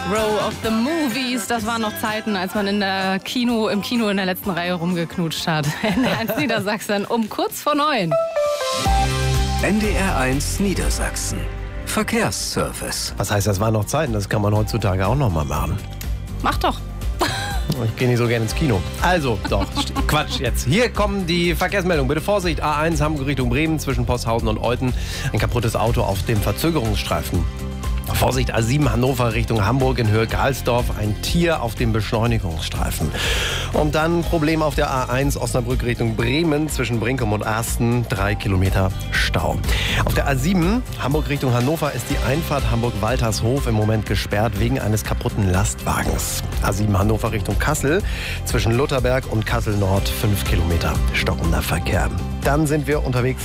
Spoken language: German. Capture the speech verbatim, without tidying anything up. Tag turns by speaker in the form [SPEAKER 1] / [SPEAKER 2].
[SPEAKER 1] Row of the Movies, das waren noch Zeiten, als man in der Kino, im Kino in der letzten Reihe rumgeknutscht hat. N D R eins Niedersachsen um kurz vor neun.
[SPEAKER 2] N D R eins Niedersachsen. Verkehrsservice.
[SPEAKER 3] Was heißt, das waren noch Zeiten? Das kann man heutzutage auch noch mal machen.
[SPEAKER 1] Mach doch.
[SPEAKER 3] Ich gehe nicht so gerne ins Kino. Also, doch, Quatsch jetzt. Hier kommen die Verkehrsmeldungen. Bitte Vorsicht, A eins Hamburg Richtung Bremen zwischen Posthausen und Olten. Ein kaputtes Auto auf dem Verzögerungsstreifen. Vorsicht, A sieben Hannover Richtung Hamburg in Höhe Karlsdorf. Ein Tier auf dem Beschleunigungsstreifen. Und dann Problem auf der A eins Osnabrück Richtung Bremen zwischen Brinkum und Arsten. Drei Kilometer Stau. Auf der A sieben Hamburg Richtung Hannover ist die Einfahrt Hamburg-Waltershof im Moment gesperrt wegen eines kaputten Lastwagens. A sieben Hannover Richtung Kassel zwischen Lutherberg und Kassel Nord. Fünf Kilometer stockender Verkehr. Dann sind wir unterwegs